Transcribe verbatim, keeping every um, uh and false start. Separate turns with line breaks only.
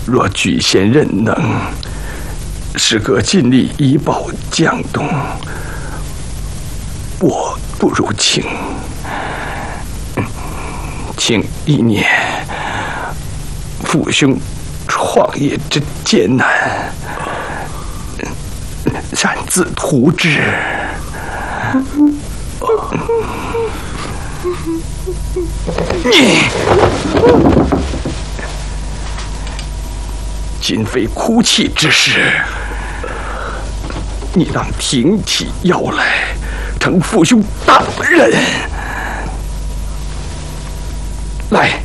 若举贤任能，师哥尽力以保江东，我不如请，请一念父兄创业之艰难，擅自图之。你今非哭泣之时，你当挺起腰来，承父兄大任。来。